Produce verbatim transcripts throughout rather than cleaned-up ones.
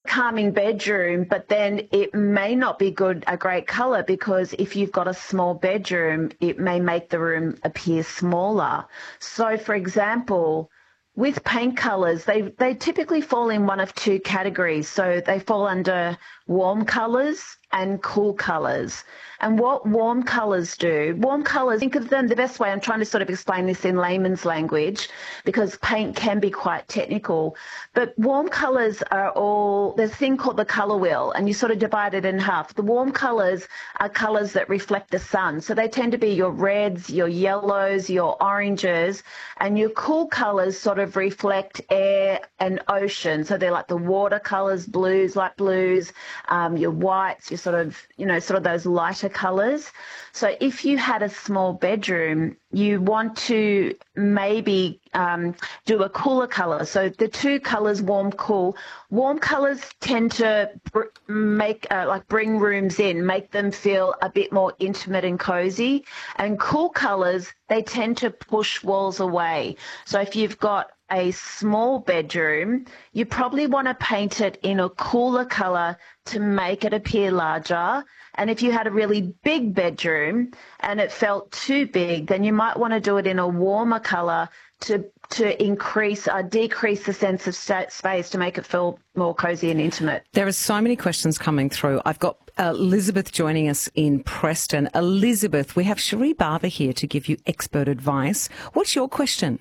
calming bedroom, but then it may not be good, a great colour, because if you've got a small bedroom, it may make the room appear smaller. So, for example, with paint colours, they, they typically fall in one of two categories. So they fall under warm colours and cool colours. And what warm colours do, warm colours, think of them, the best way, I'm trying to sort of explain this in layman's language because paint can be quite technical, but warm colours are all, there's a thing called the colour wheel, and you sort of divide it in half. The warm colours are colours that reflect the sun. So they tend to be your reds, your yellows, your oranges, and your cool colours sort of reflect air and ocean. So they're like the water colours, blues, light blues, um, your whites, your sort of, you know, sort of those lighter colours. So if you had a small bedroom, you want to maybe um, do a cooler colour. So the two colours, warm, cool. Warm colours tend to br- make, uh, like bring rooms in, make them feel a bit more intimate and cosy. And cool colours, they tend to push walls away. So if you've got a small bedroom, you probably want to paint it in a cooler colour to make it appear larger. And if you had a really big bedroom and it felt too big, then you might want to do it in a warmer colour to to increase, uh, decrease the sense of sta- space to make it feel more cosy and intimate. There are so many questions coming through. I've got uh, Elizabeth joining us in Preston. Elizabeth, we have Cherie Barber here to give you expert advice. What's your question?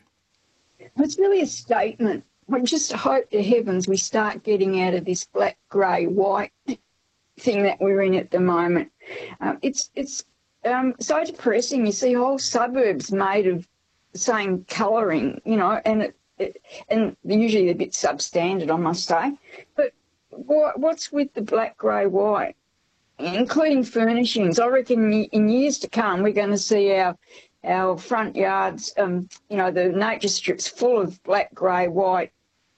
It's really a statement. I just hope to heavens we start getting out of this black, grey, white thing that we're in at the moment. Um, it's it's um, so depressing. You see whole suburbs made of the same colouring, you know, and it, it, and usually they're a bit substandard, I must say. But what, what's with the black, grey, white, including furnishings? I reckon in years to come we're going to see our our front yards, um, you know, the nature strips full of black, grey, white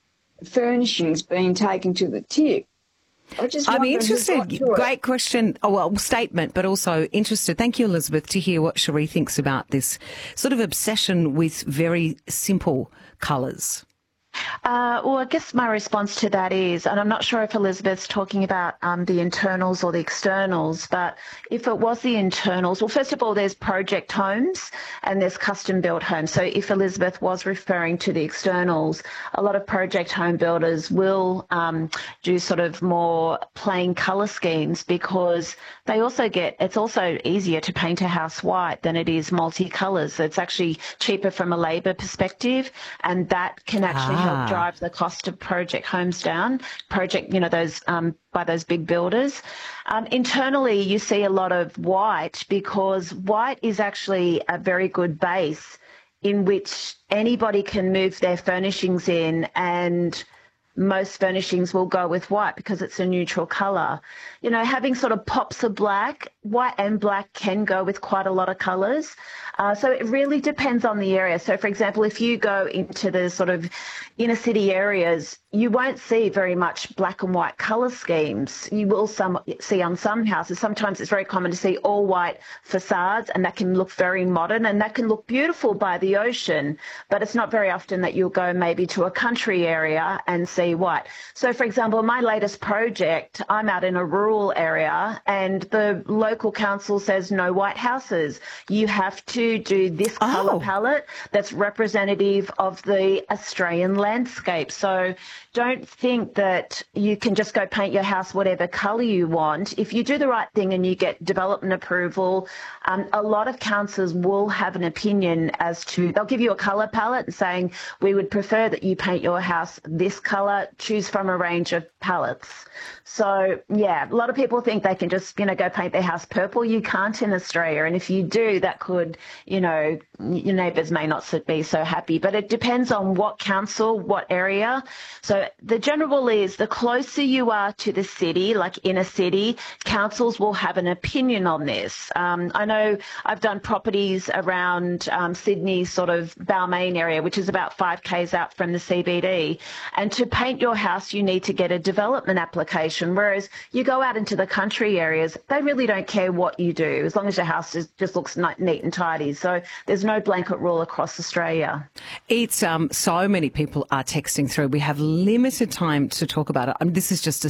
furnishings being taken to the tip. I just I'm wonder who got interested. to it. Great question. Oh, well, statement, but also interested. Thank you, Elizabeth, to hear what Cherie thinks about this sort of obsession with very simple colours. Uh, well, I guess my response to that is, and I'm not sure if Elizabeth's talking about um, the internals or the externals, but if it was the internals, well, first of all, there's project homes and there's custom-built homes. So if Elizabeth was referring to the externals, a lot of project home builders will um, do sort of more plain colour schemes because they also get, it's also easier to paint a house white than it is multicolours. So it's actually cheaper from a labour perspective, and that can actually Ah. help drive the cost of project homes down, project, you know, those um, by those big builders. Um, internally, you see a lot of white because white is actually a very good base in which anybody can move their furnishings in, and most furnishings will go with white because it's a neutral colour. You know, having sort of pops of black, white and black can go with quite a lot of colours. Uh, so it really depends on the area. So, for example, if you go into the sort of inner city areas, you won't see very much black and white colour schemes. You will some see on some houses. Sometimes it's very common to see all white facades, and that can look very modern and that can look beautiful by the ocean, but it's not very often that you'll go maybe to a country area and see white. So, for example, my latest project, I'm out in a rural area and the local council says no white houses. You have to do this colour Oh. palette that's representative of the Australian landscape. So don't think that you can just go paint your house whatever colour you want. If you do the right thing and you get development approval, um, a lot of councils will have an opinion as to, they'll give you a colour palette and saying, we would prefer that you paint your house this colour, choose from a range of palettes. So, yeah, a lot of people think they can just, you know, go paint their house purple. You can't in Australia. And if you do, that could, you know, your neighbours may not be so happy. But it depends on what council, what area. So the general rule is the closer you are to the city, like inner city, councils will have an opinion on this. Um, I know I've done properties around um, Sydney, sort of Balmain area, which is about five kays out from the C B D. And to paint your house, you need to get a development application, whereas you go out into the country areas, they really don't care what you do, as long as your house is, just looks neat and tidy. So there's no blanket rule across Australia. It's um, so many people are texting through. We have limited time to talk about it. I mean, this is just a